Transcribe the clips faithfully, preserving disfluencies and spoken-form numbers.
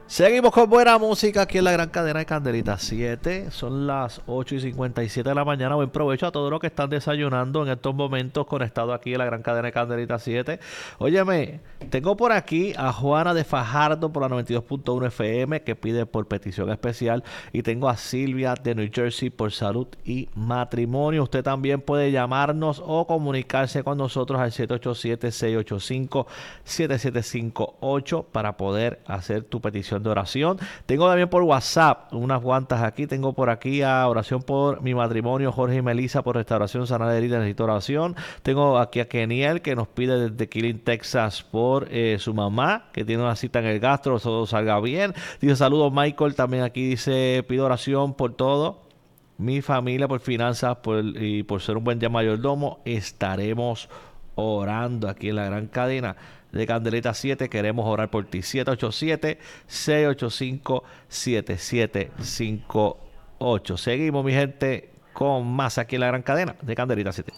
Seguimos con buena música aquí en la gran cadena de Candelita siete. Son las ocho y cincuenta y siete de la mañana. Buen provecho a todos los que están desayunando en estos momentos conectados aquí en la gran cadena de Candelita siete. Óyeme, tengo por aquí a Juana de Fajardo por la noventa y dos punto uno F M que pide por petición especial. Y tengo a Silvia de New Jersey por salud y matrimonio. Usted también puede llamarnos o comunicarse con nosotros al siete ocho siete, seis ocho cinco, siete siete cinco ocho para poder hacer tu petición de oración. Tengo también por WhatsApp unas cuantas aquí. Tengo por aquí a oración por mi matrimonio, Jorge y Melissa, por restauración, sanar herida, necesito oración. Tengo aquí a Keniel que nos pide desde Killing, Texas, por eh, su mamá que tiene una cita en el gastro, todo salga bien. Dice saludos Michael, también aquí dice pido oración por todo, mi familia, por finanzas por, y por ser un buen día mayordomo. Estaremos orando aquí en la gran cadena de Candelita siete. Queremos orar por ti. siete ocho siete, seis ocho cinco, siete siete cinco ocho. Seguimos, mi gente, con más aquí en la gran cadena de Candelita siete.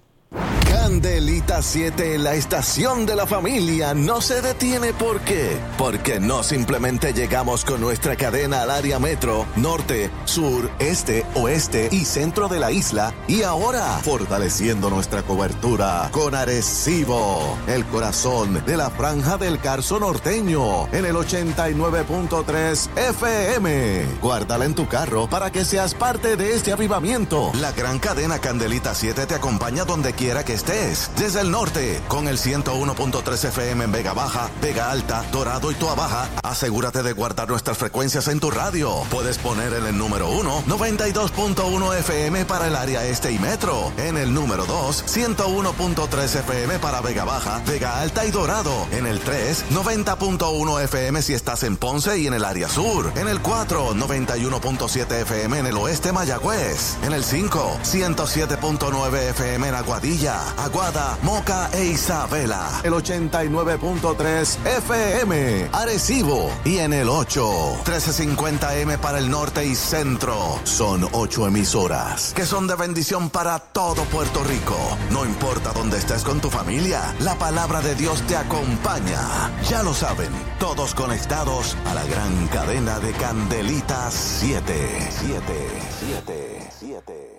Candelita siete, la estación de la familia, no se detiene. ¿Por qué? Porque no simplemente llegamos con nuestra cadena al área metro, norte, sur, este, oeste y centro de la isla, y ahora fortaleciendo nuestra cobertura con Arecibo, el corazón de la franja del Carso norteño, en el ochenta y nueve punto tres F M. Guárdala en tu carro para que seas parte de este avivamiento. La gran cadena Candelita siete te acompaña donde quiera que estés. Desde el norte, con el ciento uno punto tres F M en Vega Baja, Vega Alta, Dorado y Toa Baja, asegúrate de guardar nuestras frecuencias en tu radio. Puedes poner en el número uno, noventa y dos punto uno F M para el área este y metro. En el número dos, ciento uno punto tres F M para Vega Baja, Vega Alta y Dorado. En el tres, noventa punto uno F M si estás en Ponce y en el área sur. En el cuatro, noventa y uno punto siete F M en el oeste Mayagüez. En el cinco, ciento siete punto nueve F M en Aguadilla, Aguada, Moca e Isabela. El ochenta y nueve punto tres F M, Arecibo. Y en el ocho, trece cincuenta M para el norte y centro. Son ocho emisoras que son de bendición para todo Puerto Rico. No importa dónde estés con tu familia, la palabra de Dios te acompaña. Ya lo saben, todos conectados a la gran cadena de Candelita siete. siete, siete, siete.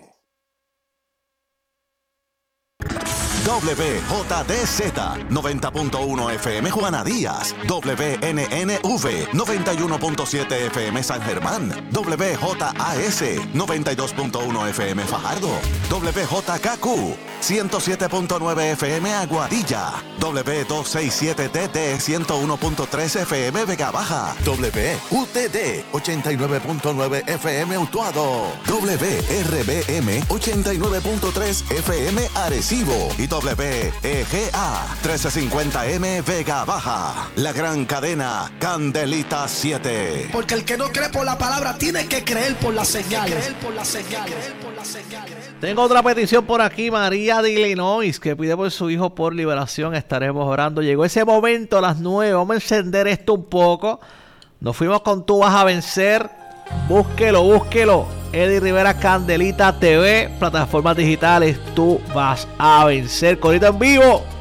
W J D Z noventa punto uno F M Juana Díaz, W N N V noventa y uno punto siete F M San Germán, W J A S noventa y dos punto uno F M Fajardo, W J K Q ciento siete punto nueve F M Aguadilla, W doscientos sesenta y siete T D ciento uno punto tres F M Vega Baja, W U T D ochenta y nueve punto nueve F M Utuado, W R B M ochenta y nueve punto tres F M Arecibo y W E G A trece cincuenta M Vega Baja. La gran cadena Candelita siete. Porque el que no cree por la palabra tiene que creer por las señales. Tengo otra petición por aquí, María de Illinois, que pide por su hijo por liberación. Estaremos orando. Llegó ese momento a las nueve. Vamos a encender esto un poco. Nos fuimos con Tú Vas a Vencer. Búsquelo, búsquelo. Eddie Rivera Candelita T V, plataformas digitales. Tú Vas a Vencer. Corito en vivo.